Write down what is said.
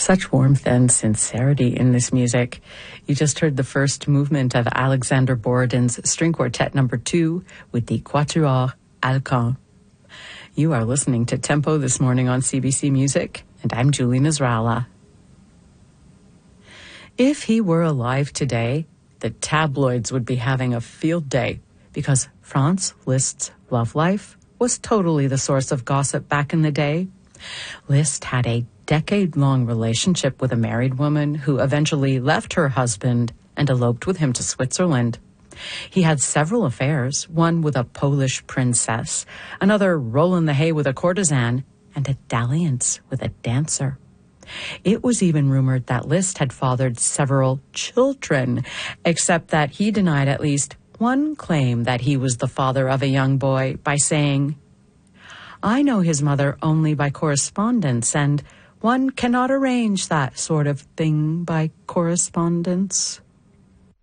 Such warmth and sincerity in this music. You just heard the first movement of Alexander Borodin's String Quartet No. 2 with the Quatuor Alcan. You are listening to Tempo this morning on CBC Music, and I'm Julie Nasrallah. If he were alive today, the tabloids would be having a field day, because Franz Liszt's love life was totally the source of gossip back in the day. Liszt had a decade-long relationship with a married woman who eventually left her husband and eloped with him to Switzerland. He had several affairs, one with a Polish princess, another roll in the hay with a courtesan, and a dalliance with a dancer. It was even rumored that Liszt had fathered several children, except that he denied at least one claim that he was the father of a young boy by saying, "I know his mother only by correspondence, and one cannot arrange that sort of thing by correspondence."